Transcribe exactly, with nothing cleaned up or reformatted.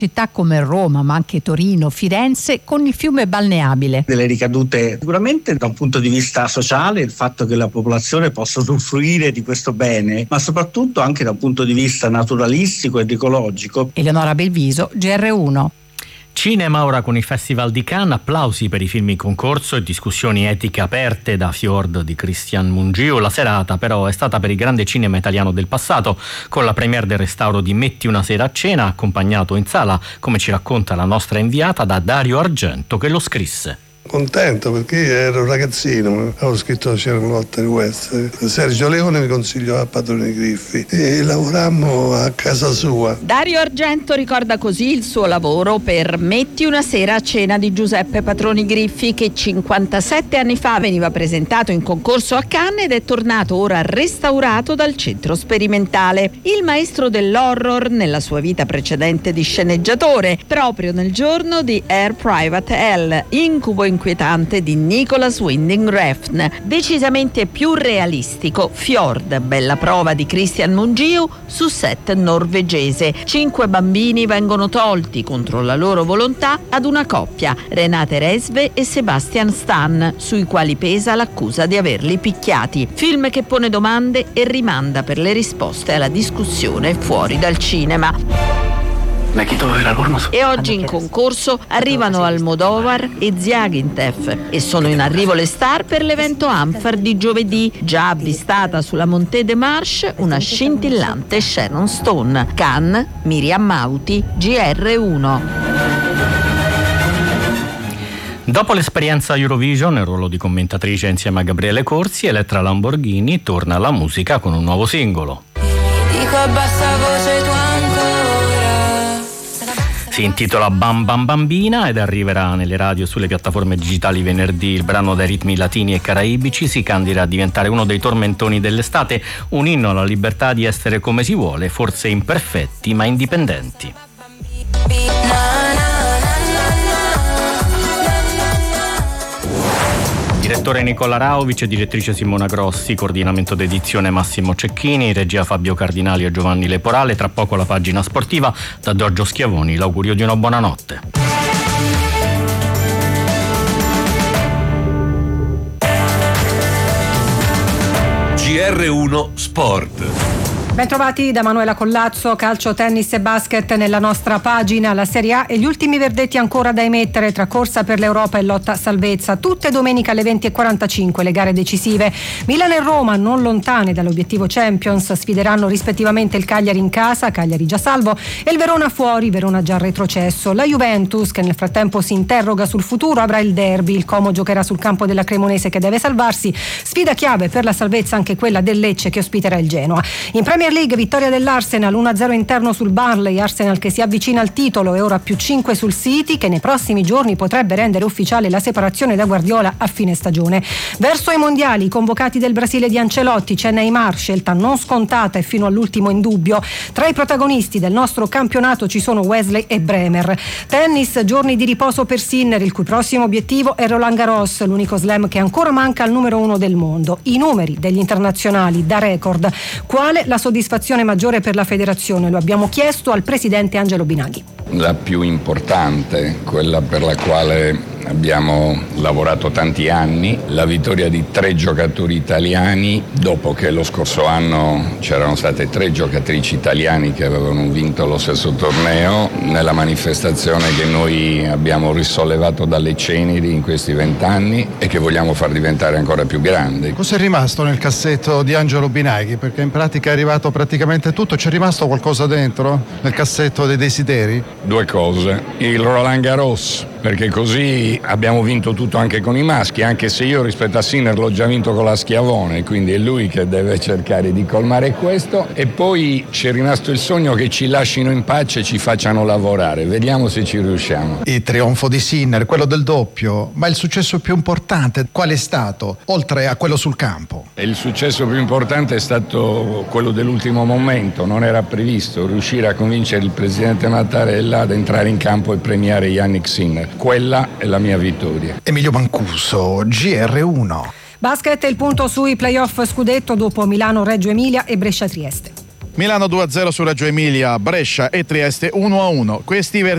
città come Roma, ma anche Torino, Firenze, con il fiume balneabile. Delle ricadute sicuramente da un punto di vista sociale, il fatto che la popolazione possa usufruire di questo bene, ma soprattutto anche da un punto di vista naturalistico ed ecologico. Eleonora Belviso, G R uno. Cinema ora con il Festival di Cannes, applausi per i film in concorso e discussioni etiche aperte da Fjord di Christian Mungiu. La serata però è stata per il grande cinema italiano del passato, con la premiere del restauro di Metti una sera a cena, accompagnato in sala, come ci racconta la nostra inviata, da Dario Argento che lo scrisse. Contento perché io ero un ragazzino, avevo scritto C'erano notte West. Sergio Leone mi consigliò a Padroni Griffi e lavorammo a casa sua. Dario Argento ricorda così il suo lavoro per Metti una sera a cena di Giuseppe Patroni Griffi, che cinquantasette anni fa veniva presentato in concorso a Cannes ed è tornato ora restaurato dal centro sperimentale. Il maestro dell'horror nella sua vita precedente di sceneggiatore, proprio nel giorno di Air Private Hell, incubo inquietante di Nicholas Winding Refn, decisamente più realistico. Fjord, bella prova di Christian Mungiu su set norvegese. Cinque bambini vengono tolti contro la loro volontà ad una coppia, Renate Resve e Sebastian Stan, sui quali pesa l'accusa di averli picchiati. Film che pone domande e rimanda per le risposte alla discussione fuori dal cinema. E oggi in concorso arrivano Almodovar e Ziaghintev e sono in arrivo le star per l'evento Amphar di giovedì, già avvistata sulla Montée des Marches una scintillante Sharon Stone. Cannes, Miriam Mauti, G R uno. Dopo l'esperienza Eurovision, nel ruolo di commentatrice insieme a Gabriele Corsi, Elettra Lamborghini torna alla musica con un nuovo singolo. Dico a bassa voce tu ancora. Si intitola Bam Bam Bambina ed arriverà nelle radio e sulle piattaforme digitali venerdì. Il brano dai ritmi latini e caraibici si candida a diventare uno dei tormentoni dell'estate, un inno alla libertà di essere come si vuole, forse imperfetti ma indipendenti. Direttore Nicola Raovic, direttrice Simona Grossi, coordinamento d'edizione Massimo Cecchini, regia Fabio Cardinali e Giovanni Leporale. Tra poco la pagina sportiva, da Giorgio Schiavoni l'augurio di una buona notte. G R uno Sport. Bentrovati da Manuela Collazzo. Calcio, tennis e basket nella nostra pagina. La Serie A e gli ultimi verdetti ancora da emettere tra corsa per l'Europa e lotta salvezza. Tutte domenica alle venti e quarantacinque le gare decisive. Milan e Roma, non lontane dall'obiettivo Champions, sfideranno rispettivamente il Cagliari in casa, Cagliari già salvo, e il Verona fuori, Verona già retrocesso. La Juventus, che nel frattempo si interroga sul futuro, avrà il derby. Il Como giocherà sul campo della Cremonese, che deve salvarsi. Sfida chiave per la salvezza anche quella del Lecce, che ospiterà il Genoa. In Premier League, vittoria dell'Arsenal uno a zero interno sul Burnley. Arsenal che si avvicina al titolo e ora più cinque sul City, che nei prossimi giorni potrebbe rendere ufficiale la separazione da Guardiola a fine stagione. Verso i mondiali, convocati del Brasile di Ancelotti, c'è Neymar, scelta non scontata e fino all'ultimo in dubbio. Tra i protagonisti del nostro campionato ci sono Wesley e Bremer. Tennis, giorni di riposo per Sinner, il cui prossimo obiettivo è Roland Garros, l'unico slam che ancora manca al numero uno del mondo. I numeri degli internazionali da record. Quale la soddisfazione maggiore per la federazione? Lo abbiamo chiesto al presidente Angelo Binaghi. La più importante, quella per la quale abbiamo lavorato tanti anni, la vittoria di tre giocatori italiani, dopo che lo scorso anno c'erano state tre giocatrici italiane che avevano vinto lo stesso torneo, nella manifestazione che noi abbiamo risollevato dalle ceneri in questi vent'anni e che vogliamo far diventare ancora più grande. Cos'è rimasto nel cassetto di Angelo Binaghi? Perché in pratica è arrivato praticamente tutto. C'è rimasto qualcosa dentro nel cassetto dei desideri? Due cose. Il Roland Garros, perché così abbiamo vinto tutto anche con i maschi, anche se io rispetto a Sinner l'ho già vinto con la Schiavone, quindi è lui che deve cercare di colmare questo. E poi c'è rimasto il sogno che ci lasciano in pace e ci facciano lavorare, vediamo se ci riusciamo. Il trionfo di Sinner, quello del doppio, ma il successo più importante qual è stato, oltre a quello sul campo? E il successo più importante è stato quello dell'ultimo momento, non era previsto, riuscire a convincere il presidente Mattarella ad entrare in campo e premiare Yannick Sinner. Quella è la mia vittoria. Emilio Mancuso, G R uno. Basket, il punto sui playoff scudetto dopo Milano, Reggio Emilia e Brescia Trieste. Milano due a zero su Reggio Emilia, Brescia e Trieste uno a uno. Questi